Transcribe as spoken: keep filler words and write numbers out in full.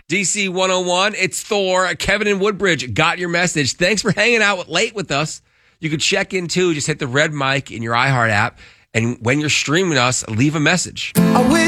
D C one oh one, it's Thor. Kevin in Woodbridge got your message. Thanks for hanging out late with us. You can check in too. Just hit the red mic in your iHeart app. And when you're streaming us, leave a message. I wish